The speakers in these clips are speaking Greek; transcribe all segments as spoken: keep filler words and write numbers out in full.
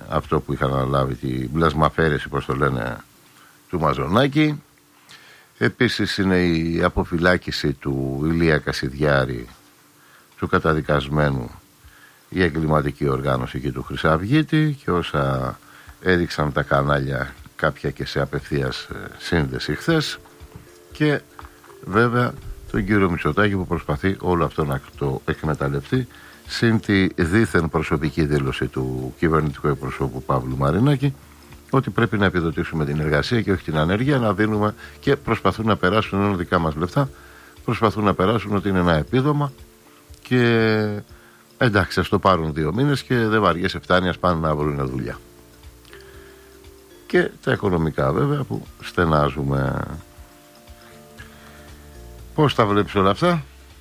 αυτό που είχαν αναλάβει, την πλασμαφέρεση, όπως το λένε, του Μαζονάκη. Επίσης είναι η αποφυλάκηση του Ηλία Κασιδιάρη, του καταδικασμένου η εγκληματική οργάνωση και του Χρυσαυγίτη, και όσα έδειξαν τα κανάλια, κάποια και σε απευθείας σύνδεση χθες, και βέβαια τον κύριο Μητσοτάκη που προσπαθεί όλο αυτό να το εκμεταλλευτεί, συν τη δίθεν προσωπική δήλωση του κυβερνητικού εκπροσώπου Παύλου Μαρινάκη ότι πρέπει να επιδοτήσουμε την εργασία και όχι την ανεργία, να δίνουμε, και προσπαθούν να περάσουν, ενώ δικά μας λεφτά, προσπαθούν να περάσουν ότι είναι ένα επίδομα και εντάξει, ας το πάρουν δύο μήνες και δεν βαριέσαι, φτάνει, ας πάνε να βρουν δουλειά. Και τα οικονομικά βέβαια που στενάζουμε. Πώς τα βλέπεις όλα αυτά?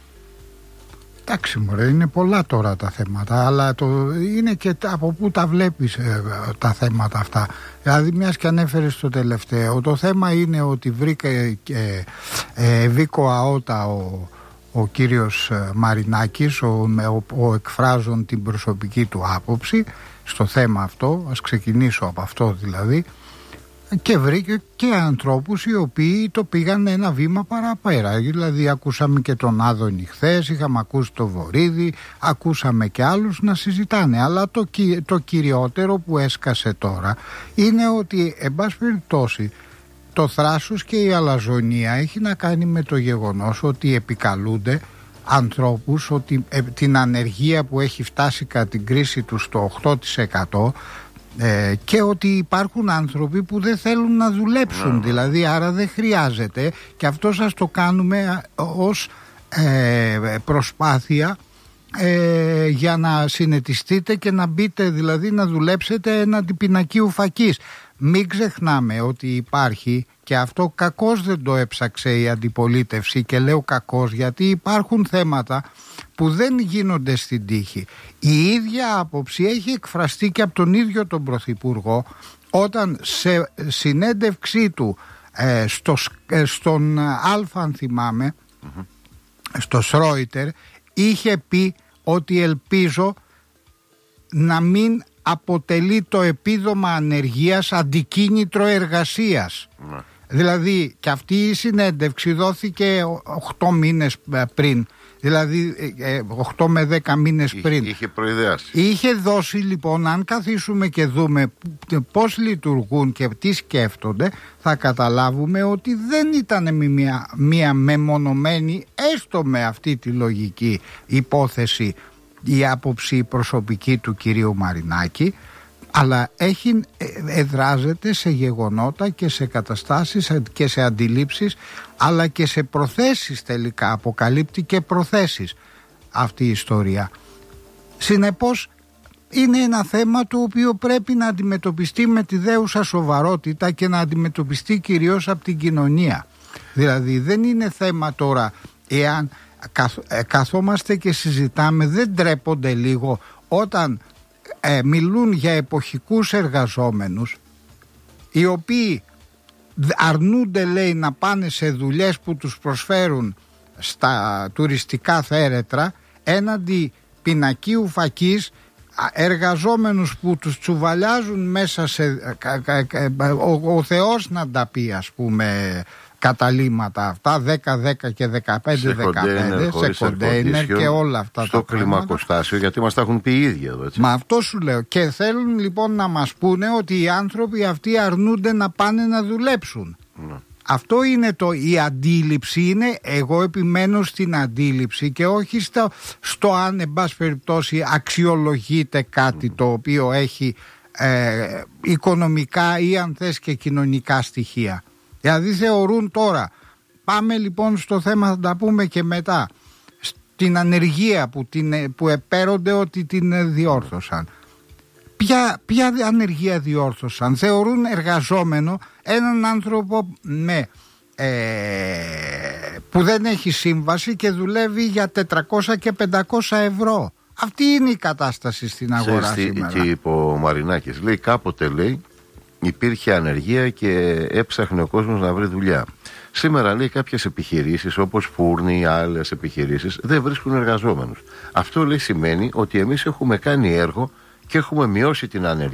Εντάξει μωρέ, είναι πολλά τώρα τα θέματα, αλλά το, είναι και από πού τα βλέπεις ε, τα θέματα αυτά. Δηλαδή μιας και ανέφερες το τελευταίο, το θέμα είναι ότι βρήκε ε, ε, Βίκο Αότα ο, ο κύριος Μαρινάκης, ο, ο, ο εκφράζον την προσωπική του άποψη στο θέμα αυτό, ας ξεκινήσω από αυτό δηλαδή, και βρήκε και ανθρώπους οι οποίοι το πήγαν ένα βήμα παραπέρα. Δηλαδή ακούσαμε και τον Άδωνη χθες, είχαμε ακούσει τον Βορίδη, ακούσαμε και άλλους να συζητάνε. Αλλά το, το κυριότερο που έσκασε τώρα είναι ότι εν πάση περιπτώσει το θράσος και η αλαζονία έχει να κάνει με το γεγονός ότι επικαλούνται ανθρώπους ότι ε, την ανεργία που έχει φτάσει κατά την κρίση του στο οκτώ τοις εκατό, Ε, και ότι υπάρχουν άνθρωποι που δεν θέλουν να δουλέψουν, δηλαδή άρα δεν χρειάζεται, και αυτό σας το κάνουμε ως ε, προσπάθεια ε, για να συνετιστείτε και να μπείτε, δηλαδή να δουλέψετε έναντι πινακίου φακής. Μην ξεχνάμε ότι υπάρχει, και αυτό κακώς δεν το έψαξε η αντιπολίτευση, και λέω κακώς γιατί υπάρχουν θέματα που δεν γίνονται στην τύχη. Η ίδια άποψη έχει εκφραστεί και από τον ίδιο τον Πρωθυπουργό, όταν σε συνέντευξή του ε, στο, ε, στον Αλφα, αν θυμάμαι, mm-hmm. στο Σρόιτερ, είχε πει ότι ελπίζω να μην αποτελεί το επίδομα ανεργίας αντικίνητρο εργασίας. Mm. Δηλαδή, και αυτή η συνέντευξη δόθηκε οκτώ μήνες πριν, δηλαδή οκτώ με δέκα μήνες είχε, πριν. Είχε προειδεάσει. Είχε δώσει λοιπόν, αν καθίσουμε και δούμε πώς λειτουργούν και τι σκέφτονται, θα καταλάβουμε ότι δεν ήταν μια, μια μεμονωμένη, έστω με αυτή τη λογική υπόθεση, η άποψη προσωπική του κυρίου Μαρινάκη, αλλά έχει, εδράζεται σε γεγονότα και σε καταστάσεις και σε αντιλήψεις, αλλά και σε προθέσεις τελικά, αποκαλύπτει και προθέσεις αυτή η ιστορία. Συνεπώς είναι ένα θέμα το οποίο πρέπει να αντιμετωπιστεί με τη δέουσα σοβαρότητα και να αντιμετωπιστεί κυρίως από την κοινωνία. Δηλαδή δεν είναι θέμα τώρα, εάν καθόμαστε και συζητάμε, δεν τρέπονται λίγο όταν ε, μιλούν για εποχικούς εργαζόμενους οι οποίοι αρνούνται, λέει, να πάνε σε δουλειές που τους προσφέρουν στα τουριστικά θέρετρα έναντι πινακίου φακής, εργαζόμενους που τους τσουβαλιάζουν μέσα σε ο, ο Θεός να τα πει, ας πούμε, καταλήμματα αυτά δέκα δέκα και δεκαπέντε δεκαπέντε σε κοντέινερ και όλα αυτά στο τα κλιμακοστάσιο, γιατί μας τα έχουν πει οι ίδιοι εδώ, έτσι. Μα αυτό σου λέω, και θέλουν λοιπόν να μας πούνε ότι οι άνθρωποι αυτοί αρνούνται να πάνε να δουλέψουν. Ναι. Αυτό είναι το, η αντίληψη είναι, εγώ επιμένω στην αντίληψη και όχι στο, στο αν εν πάση περιπτώσει αξιολογείται κάτι mm. το οποίο έχει ε, οικονομικά ή αν θες και κοινωνικά στοιχεία. Δηλαδή θεωρούν τώρα, πάμε λοιπόν στο θέμα, θα τα πούμε και μετά, στην ανεργία που, την, που επέρονται ότι την διόρθωσαν. Ποια, ποια ανεργία διόρθωσαν? Θεωρούν εργαζόμενο έναν άνθρωπο με, ε, που δεν έχει σύμβαση και δουλεύει για τετρακόσια και πεντακόσια ευρώ. Αυτή είναι η κατάσταση στην αγορά Ξέρεις, σήμερα. Και είπε ο Μαρινάκης, λέει, κάποτε, λέει, υπήρχε ανεργία και έψαχνε ο κόσμος να βρει δουλειά. Σήμερα, λέει, κάποιες επιχειρήσεις όπως φούρνοι ή άλλες επιχειρήσεις δεν βρίσκουν εργαζόμενους. Αυτό, λέει, σημαίνει ότι εμείς έχουμε κάνει έργο και έχουμε μειώσει την ανεργία.